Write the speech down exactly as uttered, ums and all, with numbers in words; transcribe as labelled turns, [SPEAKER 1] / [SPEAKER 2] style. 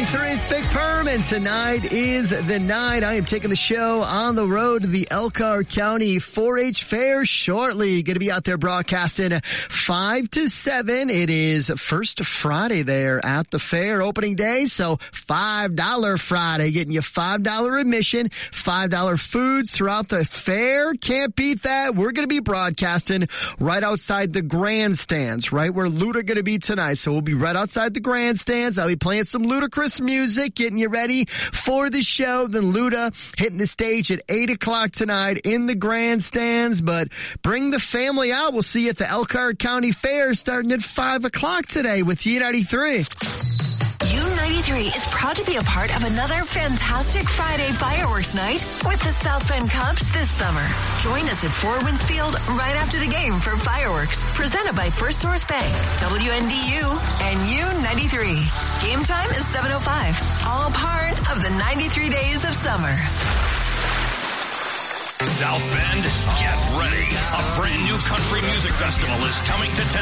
[SPEAKER 1] ninety-three, it's Big Perm, and tonight is the night. I am taking the show on the road to the Elkhart County four H Fair shortly. Going to be out there broadcasting five to seven. It is First Friday there at the fair, opening day, so five dollars Friday, getting you five dollars admission, five dollars foods throughout the fair. Can't beat that. We're going to be broadcasting right outside the grandstands, right where Luda going to be tonight. So we'll be right outside the grandstands. I'll be playing some ludicrous music, getting you ready for the show. Then Luda hitting the stage at eight o'clock tonight in the grandstands. But bring the family out. We'll see you at the Elkhart County Fair starting at five o'clock today with U ninety-three.
[SPEAKER 2] U ninety-three is proud to be a part of another fantastic Friday fireworks night with the South Bend Cubs this summer. Join us at Four Winds Field right after the game for fireworks, presented by First Source Bank, W N D U, and U ninety-three. Game time is seven oh five, all part of the ninety-three days of summer.
[SPEAKER 3] South Bend, get ready. A brand new country music festival is coming to town.